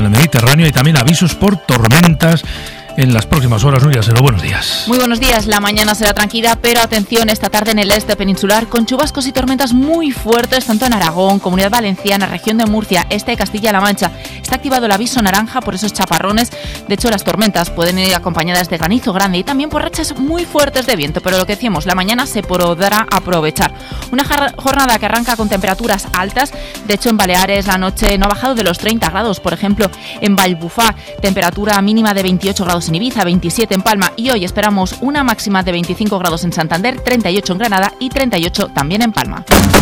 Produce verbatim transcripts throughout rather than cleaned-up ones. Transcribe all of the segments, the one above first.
en el Mediterráneo y también avisos por tormentas en las próximas horas. Nuria Sero, buenos días. Muy buenos días. La mañana será tranquila, pero atención esta tarde en el este peninsular con chubascos y tormentas muy fuertes tanto en Aragón, Comunidad Valenciana, región de Murcia, este de Castilla-La Mancha. Está activado el aviso naranja por esos chaparrones. De hecho, las tormentas pueden ir acompañadas de granizo grande y también por rachas muy fuertes de viento, pero lo que decíamos, la mañana se podrá aprovechar. Una jornada que arranca con temperaturas altas. De hecho, en Baleares la noche no ha bajado de los treinta grados. Por ejemplo, en Vallbufá, temperatura mínima de veintiocho grados en Ibiza, veintisiete en Palma, y hoy esperamos una máxima de veinticinco grados en Santander, treinta y ocho en Granada y treinta y ocho también en Palma.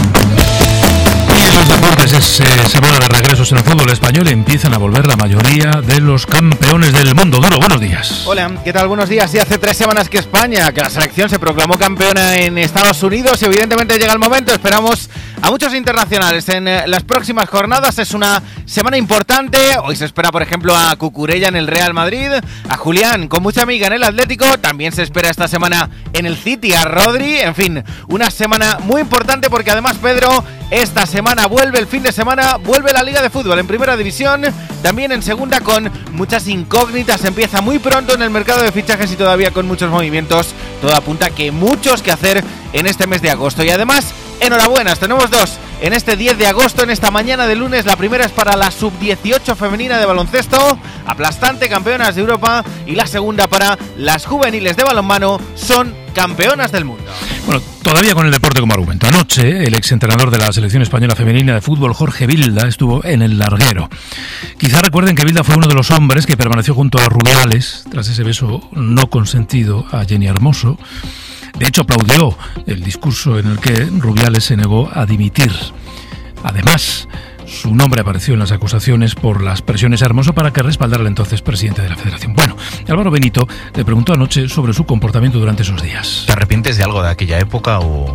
Y en los deportes es eh, semana de regresos en el fútbol español y empiezan a volver la mayoría de los campeones del mundo. Duro, buenos días. Hola, ¿qué tal? Buenos días. Sí, hace tres semanas que España, que la selección se proclamó campeona en Estados Unidos y evidentemente llega el momento. Esperamos a muchos internacionales en eh, las próximas jornadas. Es una semana importante. Hoy se espera, por ejemplo, a Cucurella en el Real Madrid, a Julián con mucha amiga en el Atlético. También se espera esta semana en el City a Rodri. En fin, una semana muy importante porque además, Pedro, esta semana vuelve el fin de semana, vuelve la Liga de Fútbol en Primera División, también en Segunda con muchas incógnitas. Empieza muy pronto en el mercado de fichajes y todavía con muchos movimientos. Todo apunta que muchos que hacer en este mes de agosto. Y además, enhorabuenas, tenemos dos en este diez de agosto, en esta mañana de lunes. La primera es para la sub dieciocho femenina de baloncesto, aplastante, campeonas de Europa, y la segunda para las juveniles de balonmano, son campeonas del mundo. Bueno, todavía con el deporte como argumento. Anoche, el exentrenador de la selección española femenina de fútbol, Jorge Vilda, estuvo en el larguero. Quizá recuerden que Vilda fue uno de los hombres que permaneció junto a Rubiales tras ese beso no consentido a Jenny Hermoso. De hecho, aplaudió el discurso en el que Rubiales se negó a dimitir. Además, su nombre apareció en las acusaciones por las presiones a Hermoso para que respaldara al entonces presidente de la Federación. Bueno, Álvaro Benito le preguntó anoche sobre su comportamiento durante esos días. ¿Te arrepientes de algo de aquella época o,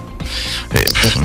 eh,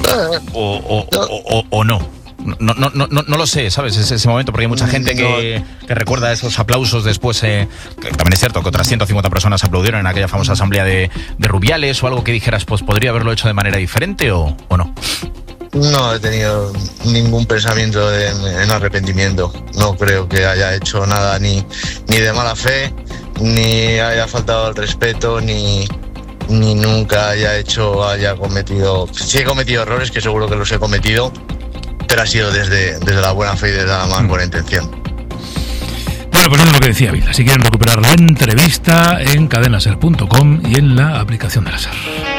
o, o, o, o, o no? No, no, no, no, no lo sé, ¿sabes? Es ese momento, porque hay mucha gente que, que recuerda esos aplausos después. Eh, que también es cierto que otras ciento cincuenta personas aplaudieron en aquella famosa asamblea de, de Rubiales, o algo que dijeras, pues podría haberlo hecho de manera diferente o, o no. No he tenido ningún pensamiento en, en arrepentimiento. No creo que haya hecho nada ni, ni de mala fe, ni haya faltado al respeto, ni, ni nunca haya hecho, haya cometido... Sí he cometido errores, que seguro que los he cometido, pero ha sido desde, desde la buena fe y desde la más buena intención. Bueno, pues eso es lo que decía Vilda. Si quieren recuperar la entrevista en cadena ser punto com y en la aplicación de la SER.